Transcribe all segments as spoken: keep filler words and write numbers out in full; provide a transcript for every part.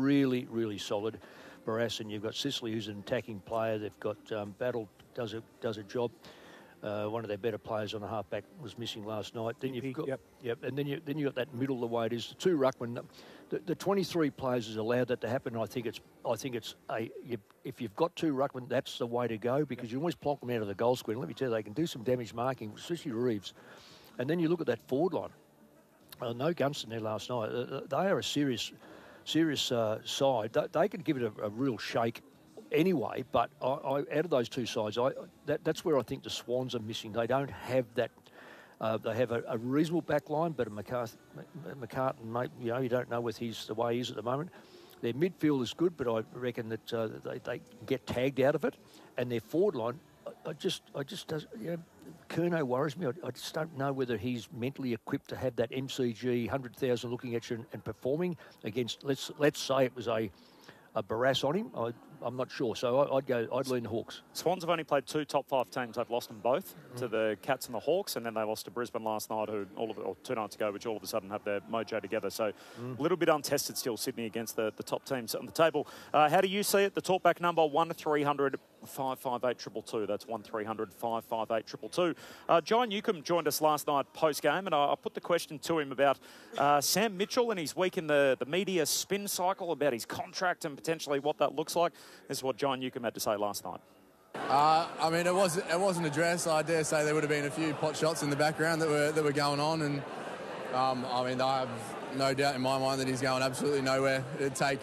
really, really solid. Barrass, and you've got Sicily, who's an attacking player. They've got um, Battle, does a, does a job. Uh, one of their better players on the halfback was missing last night. Then you've got, yep. yep, and then you then you got that middle the way it is. The two ruckmen, the, the twenty-three players has allowed that to happen. I think it's I think it's a you, if you've got two ruckmen, that's the way to go because yep. you always plonk them out of the goal square. And let me tell you, they can do some damage marking, especially Reeves. And then you look at that forward line. Uh, no Gunston there last night. Uh, they are a serious, serious uh, side. They, they can give it a, a real shake. Anyway, but I, I, out of those two sides, I, that, that's where I think the Swans are missing. They don't have that. Uh, they have a, a reasonable back line, but a McCarthy, McCartan, mate, you know, you don't know with his the way he is at the moment. Their midfield is good, but I reckon that uh, they, they get tagged out of it, and their forward line, I, I just, I just, does, you know, Curnow worries me. I, I just don't know whether he's mentally equipped to have that M C G one hundred thousand looking at you and, and performing against. Let's let's say it was a. a Barrass on him, I, I'm not sure. So I, I'd go, I'd lean the Hawks. Swans have only played two top five teams. They've lost them both mm. to the Cats and the Hawks, and then they lost to Brisbane last night, who all of or two nights ago, which all of a sudden have their mojo together. So mm. a little bit untested still, Sydney against the, the top teams on the table. Uh, how do you see it? The talkback number one three hundred five five eight two two two. That's one three hundred five five eight two two two. Uh, John Newcombe joined us last night post game, and I, I put the question to him about uh, Sam Mitchell and his week in the the media spin cycle about his contract and potentially what that looks like. This is what John Newcombe had to say last night. Uh, I mean, it wasn't it wasn't addressed. I dare say there would have been a few pot shots in the background that were that were going on, and um, I mean, I have no doubt in my mind that he's going absolutely nowhere. It'd take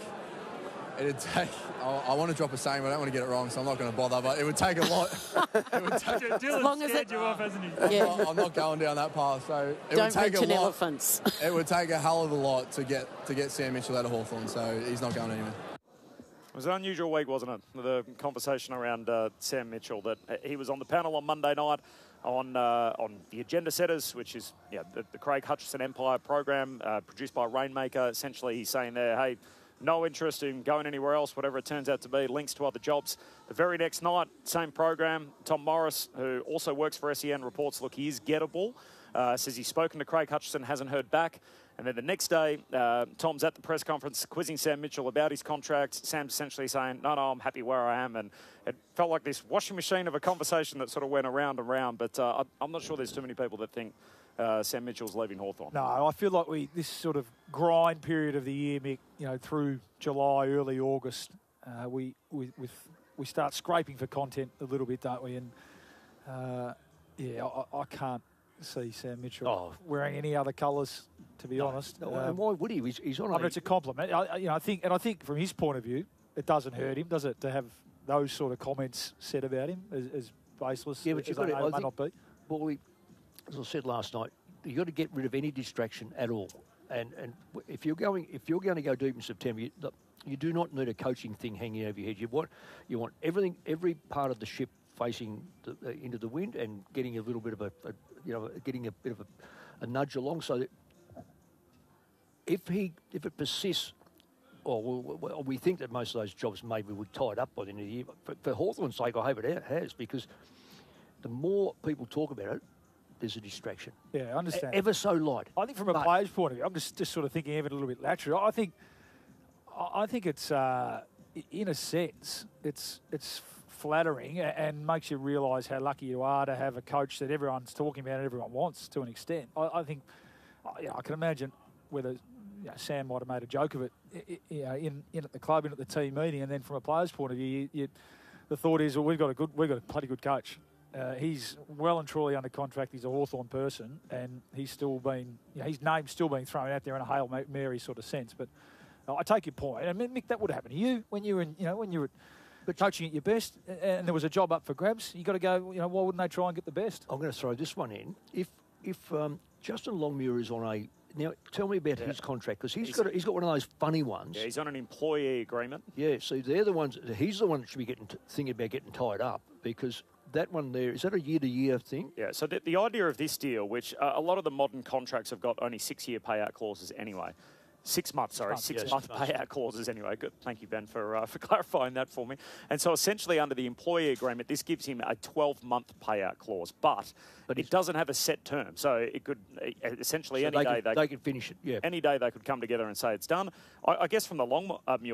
it'd take. I, I want to drop a saying, but I don't want to get it wrong, so I'm not going to bother. But it would take a lot. It would take, as long as it, you off, hasn't he? Yeah. I'm, not, I'm not going down that path. So it don't would take mention a lot. elephants. It would take a hell of a lot to get to get Sam Mitchell out of Hawthorn. So he's not going anywhere. It was an unusual week, wasn't it? The conversation around uh, Sam Mitchell, that he was on the panel on Monday night on uh, on the Agenda Setters, which is yeah, the, the Craig Hutchison Empire program uh, produced by Rainmaker. Essentially, he's saying there, hey, no interest in going anywhere else, whatever it turns out to be, links to other jobs. The very next night, same program, Tom Morris, who also works for S E N, reports, look, he is gettable. Uh, says he's spoken to Craig Hutchison, hasn't heard back. And then the next day, uh, Tom's at the press conference quizzing Sam Mitchell about his contract. Sam's essentially saying, no, no, I'm happy where I am. And it felt like this washing machine of a conversation that sort of went around and around. But uh, I'm not sure there's too many people that think uh, Sam Mitchell's leaving Hawthorn. No, I feel like we this sort of grind period of the year, Mick, you know, through July, early August, uh, we, we, with, we start scraping for content a little bit, don't we? And, uh, yeah, I, I can't see Sam Mitchell oh. wearing any other colours, to be no, honest. No, um, and why would he? He's, he's on. I mean, it's a compliment. I, you know, I think, and I think from his point of view, it doesn't hurt him, does it, to have those sort of comments said about him as, as baseless? Yeah, but you've got to. I think, not be. Well, we, as I said last night, you've got to get rid of any distraction at all. And and if you're going, if you're going to go deep in September, you, you do not need a coaching thing hanging over your head. You want, you want everything, every part of the ship facing the, uh, into the wind and getting a little bit of a, a you know, getting a bit of a, a nudge along, so that if he, if it persists, or well, well, we think that most of those jobs maybe would tie it up by the end of the year. For, for Hawthorn's sake, I hope it has, because the more people talk about it, there's a distraction. Yeah, I understand. E- ever so light. I think from a but, player's point of view, I'm just, just sort of thinking of it a little bit laterally. I think, I think it's, uh, in a sense, it's it's flattering and makes you realise how lucky you are to have a coach that everyone's talking about and everyone wants to an extent. I, I think, you know, I can imagine whether you know, Sam might have made a joke of it, you know, in, in at the club, in at the team meeting, and then from a player's point of view, you, you, the thought is, well, we've got a good, we've got a bloody good coach. Uh, he's well and truly under contract. He's a Hawthorn person, and he's still been, you know, his name's still being thrown out there in a Hail Mary sort of sense. But uh, I take your point. I mean, Mick, that would happen to you when you were, in, you know, when you were but coaching at your best, and there was a job up for grabs. You got to go. You know, why wouldn't they try and get the best? I'm going to throw this one in. If if um, Justin Longmuir is on a now, tell me about yeah. his contract, because he's, he's got a, he's got one of those funny ones. Yeah, he's on an employee agreement. Yeah, so they're the ones. He's the one that should be getting t- thinking about getting tied up, because that one there, is that a year-to-year thing? Yeah, so the, the idea of this deal, which uh, a lot of the modern contracts have got only six-year payout clauses anyway. Six months, sorry, six-month yeah, payout clauses anyway. Good, thank you, Ben, for uh, for clarifying that for me. And so essentially under the employee agreement, this gives him a twelve-month payout clause, but, but it doesn't have a set term. So it could essentially so any they day could, they, they could finish it. Yeah, any day they could come together and say it's done. I, I guess from the long uh,